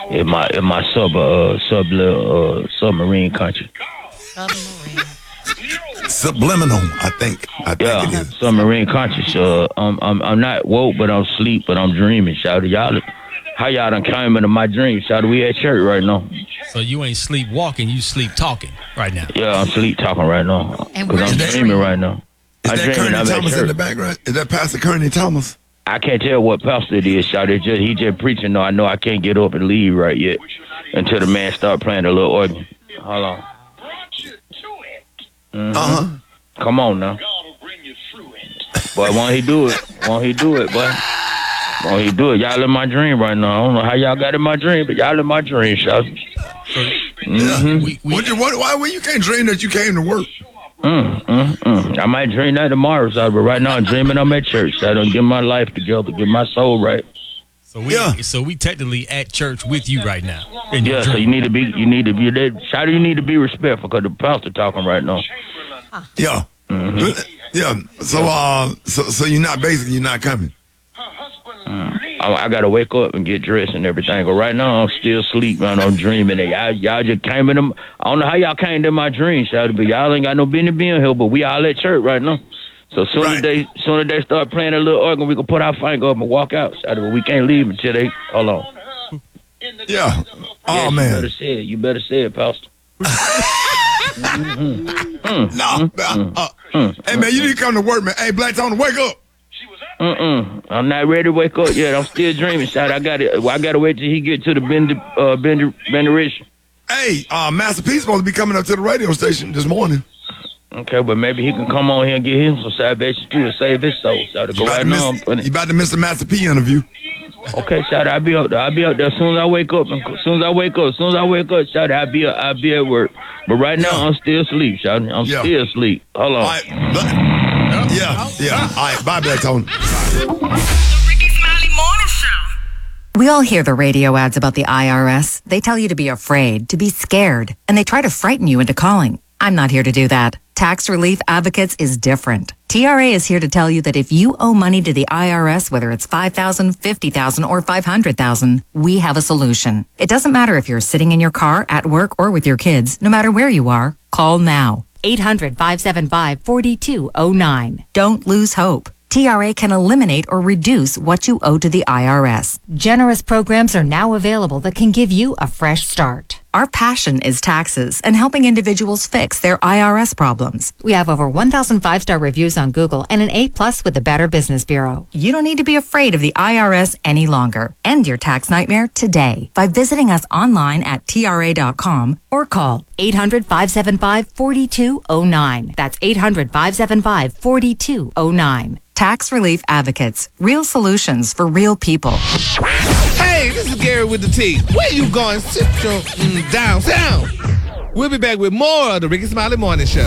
in my submarine country. Submarine. Subliminal, I think it is. Submarine country. So I'm not woke, but I'm asleep, but I'm dreaming. Shout y'all. How y'all done came into my dream? Shout we at church right now. So you ain't sleepwalking, you sleep talking right now. Yeah, I'm sleep talking right now. And Because I'm dreaming right now. Is that Kearney Thomas in the background? Is that Pastor Kearney Thomas? I can't tell what pastor it is, shout. He just preaching. No, I know I can't get up and leave right yet until the man start playing a little organ. Hold on. Come on now. Boy, won't he do it? Won't he do it, boy? Won't he do it? Y'all in my dream right now. I don't know how y'all got in my dream, but y'all in my dream, shout. Why you can't dream that you came to work? I might dream that tomorrow, shout, but right now I'm dreaming I'm at church. I don't get my life together, get my soul right. So we technically at church with you right now. Yeah, so you need to be there. Shout, you need to be respectful because the pastor talking right now. Yeah. Yeah. So you're not coming. I gotta wake up and get dressed and everything. But right now I'm still asleep, man. I'm dreaming. Y'all just came in them. I don't know how y'all came to my dreams, shout, but y'all ain't got no business being here. But we all at church right now. So soon as they start playing a little organ, we can put our finger up and walk out. Shout, but we can't leave until they hold on. Yeah. Oh man. You better say it, Pastor. Hey man, you need to come to work, man. Hey, Black Tony, wake up. I'm not ready to wake up yet. I'm still dreaming, shout. I gotta wait till he get to the benediction. Hey, Master P supposed to be coming up to the radio station this morning. Okay, but maybe he can come on here and get him some salvation too to save his soul. So to go right now, you about to miss the Master P interview. Okay, shout, I'll be up there. As soon as I wake up. Shout, I'll be at work. But right now, I'm still asleep, shout. I'm still asleep. Hold on. All right. All right, bye, Black Tony. The Ricky Smiley Morning Show. We all hear the radio ads about the IRS. They tell you to be afraid, to be scared, and they try to frighten you into calling. I'm not here to do that. Tax Relief Advocates is different. TRA is here to tell you that if you owe money to the IRS, whether it's $5,000, $50,000, or $500,000, we have a solution. It doesn't matter if you're sitting in your car, at work, or with your kids. No matter where you are, call now. 800-575-4209. Don't lose hope. TRA can eliminate or reduce what you owe to the IRS. Generous programs are now available that can give you a fresh start. Our passion is taxes and helping individuals fix their IRS problems. We have over 1,000 5-star reviews on Google and an A+ with the Better Business Bureau. You don't need to be afraid of the IRS any longer. End your tax nightmare today by visiting us online at TRA.com or call 800-575-4209. That's 800-575-4209. Tax Relief Advocates. Real solutions for real people. Hey, this is Gary with the T. Where you going? Central downtown. We'll be back with more of the Ricky Smiley Morning Show.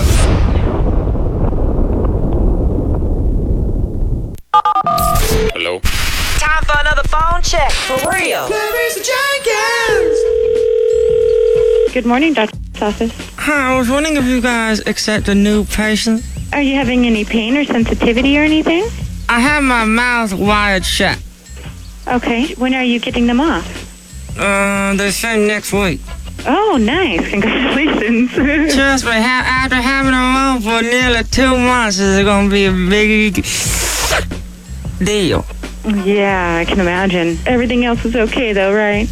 Hello? Time for another phone check. For real. Clarice Jenkins. Good morning, doctor's office. Hi, I was wondering if you guys accept a new patient. Are you having any pain or sensitivity or anything? I have my mouth wired shut. Okay. When are you getting them off? They say next week. Oh, nice. Congratulations. Trust me, after having them on for nearly 2 months, it's going to be a big deal. Yeah, I can imagine. Everything else is okay, though, right?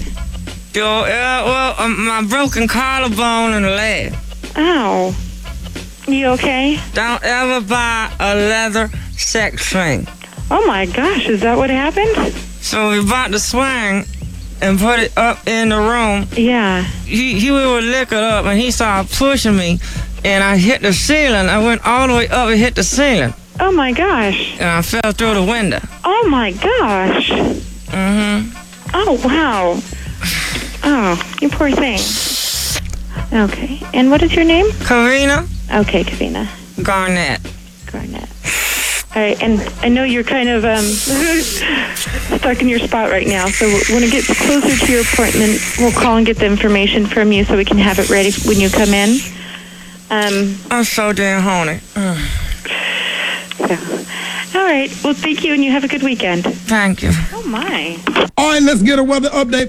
My broken collarbone and leg. Ow. You okay? Don't ever buy a leather sex swing. Oh, my gosh. Is that what happened? So we bought the swing and put it up in the room. Yeah. He would lick it up, and he started pushing me, and I hit the ceiling. I went all the way up and hit the ceiling. Oh, my gosh. And I fell through the window. Oh, my gosh. Mm-hmm. Oh, wow. Oh, you poor thing. Okay. And what is your name? Karina. Okay, Kavina. Garnett. All right, and I know you're kind of stuck in your spot right now, so when it gets closer to your appointment, we'll call and get the information from you so we can have it ready when you come in. I'm so damn horny. So, all right, well, thank you, and you have a good weekend. Thank you. Oh, my. All right, let's get a weather update